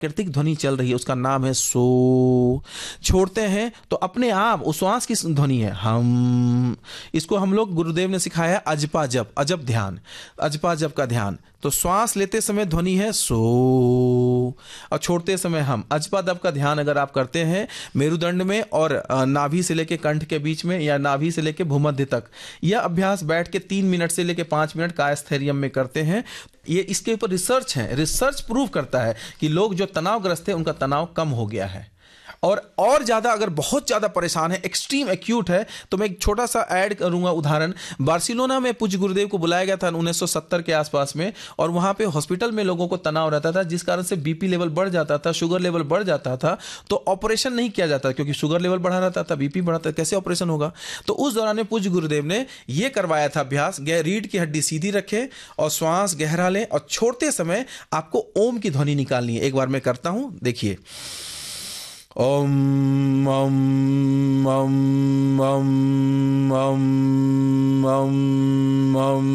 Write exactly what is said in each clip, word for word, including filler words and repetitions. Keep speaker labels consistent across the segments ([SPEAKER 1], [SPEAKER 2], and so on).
[SPEAKER 1] प्राकृतिक ध्वनि चल रही है, उसका नाम है सो। छोड़ते हैं तो अपने आप उस श्वास की ध्वनि है हम। इसको हम लोग गुरुदेव ने सिखाया है अजपा जप, अजप ध्यान, अजपा जप का ध्यान। तो श्वास लेते समय ध्वनि है सो और छोड़ते समय हम। अजपा जप का ध्यान अगर आप करते हैं मेरुदंड में और नाभि से लेके कंठ के बीच में या नाभि से लेके भूमध्य तक, यह अभ्यास बैठ के तीन मिनट से लेके पाँच मिनट कायस्थैर्यम में करते हैं। ये इसके ऊपर रिसर्च है, रिसर्च प्रूव करता है कि लोग जो तनावग्रस्त है उनका तनाव कम हो गया है। और और ज़्यादा अगर बहुत ज़्यादा परेशान है, एक्सट्रीम एक्यूट है, तो मैं एक छोटा सा ऐड करूंगा उदाहरण। बार्सिलोना में पूज्य गुरुदेव को बुलाया गया था उन्नीस सौ सत्तर के आसपास में, और वहाँ पे हॉस्पिटल में लोगों को तनाव रहता था जिस कारण से बीपी लेवल बढ़ जाता था, शुगर लेवल बढ़ जाता था। तो ऑपरेशन नहीं किया जाता क्योंकि शुगर लेवल बढ़ा रहता था, बीपी बढ़ा था, कैसे ऑपरेशन होगा। तो उस दौरान में पूज्य गुरुदेव ने यह करवाया था अभ्यास, रीढ़ की हड्डी सीधी रखें और श्वास गहरा लें और छोड़ते समय आपको ओम की ध्वनि निकालनी है। एक बार मैं करता हूं, देखिए। ओम ओम ओम ओम ओम ओम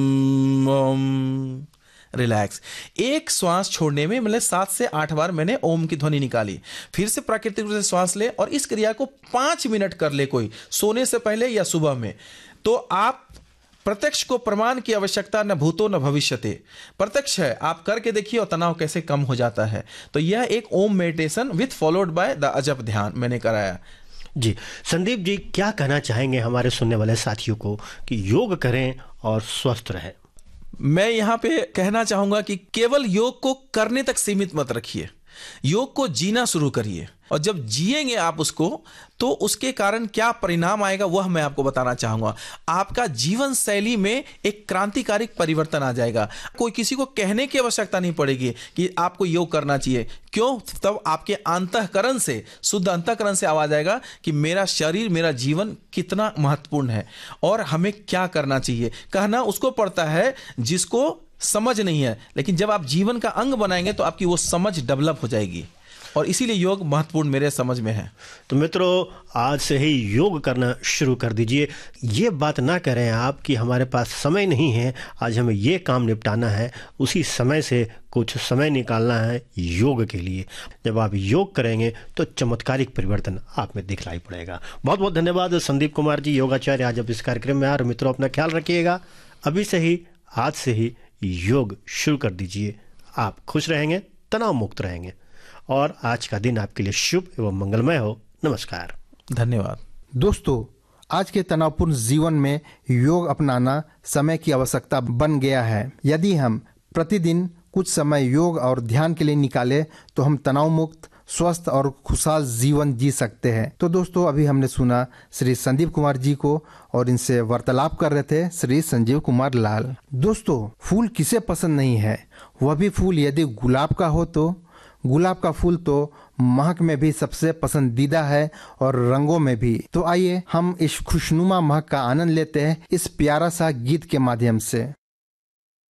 [SPEAKER 1] ओम ओम। रिलैक्स। एक श्वास छोड़ने में मतलब सात से आठ बार मैंने ओम की ध्वनि निकाली। फिर से प्राकृतिक रूप से श्वास ले और इस क्रिया को पांच मिनट कर ले, कोई सोने से पहले या सुबह में। तो आप प्रत्यक्ष को प्रमाण की आवश्यकता न भूतो न भविष्यते, प्रत्यक्ष है, आप करके देखिए और तनाव कैसे कम हो जाता है। तो यह एक ओम meditation with followed by the अजप ध्यान मैंने कराया।
[SPEAKER 2] जी संदीप जी, क्या कहना चाहेंगे हमारे सुनने वाले साथियों को कि योग करें और स्वस्थ रहें?
[SPEAKER 1] मैं यहाँ पे कहना चाहूंगा कि केवल योग को करने तक सीमित मत रखिए, योग को जीना शुरू करिए। और जब जिएंगे आप उसको, तो उसके कारण क्या परिणाम आएगा वह मैं आपको बताना चाहूंगा। आपका जीवन शैली में एक क्रांतिकारी परिवर्तन आ जाएगा। कोई किसी को कहने की आवश्यकता नहीं पड़ेगी कि आपको योग करना चाहिए। क्यों? तब आपके अंतःकरण से, शुद्ध अंतःकरण से आवाज आएगा कि मेरा शरीर, मेरा जीवन कितना महत्वपूर्ण है और हमें क्या करना चाहिए। कहना उसको पड़ता है जिसको समझ नहीं है, लेकिन जब आप जीवन का अंग बनाएंगे तो आपकी वो समझ डेवलप हो जाएगी। और इसीलिए योग महत्वपूर्ण मेरे समझ में है।
[SPEAKER 2] तो मित्रों, आज से ही योग करना शुरू कर दीजिए। ये बात ना करें आप कि हमारे पास समय नहीं है, आज हमें ये काम निपटाना है, उसी समय से कुछ समय निकालना है योग के लिए। जब आप योग करेंगे तो चमत्कारिक परिवर्तन आप में दिखलाई पड़ेगा। बहुत बहुत धन्यवाद संदीप कुमार जी, योगाचार्य, आज आप इस कार्यक्रम में आ रहे। मित्रों, अपना ख्याल रखिएगा। अभी से ही, आज से ही योग शुरू कर दीजिए। आप खुश रहेंगे, तनाव मुक्त रहेंगे और आज का दिन आपके लिए शुभ एवं मंगलमय हो। नमस्कार।
[SPEAKER 1] धन्यवाद।
[SPEAKER 3] दोस्तों, आज के तनावपूर्ण जीवन में योग अपनाना समय की आवश्यकता बन गया है। यदि हम प्रतिदिन कुछ समय योग और ध्यान के लिए निकाले तो हम तनाव मुक्त, स्वस्थ और खुशहाल जीवन जी सकते हैं। तो दोस्तों, अभी हमने सुना श्री संदीप कुमार जी को और इनसे वार्तालाप कर रहे थे श्री संजीव कुमार लाल। दोस्तों, फूल किसे पसंद नहीं है, वह भी फूल यदि गुलाब का हो तो। गुलाब का फूल तो महक में भी सबसे पसंदीदा है और रंगों में भी। तो आइए हम इस खुशनुमा महक का आनंद लेते हैं इस प्यारा सा गीत के माध्यम से।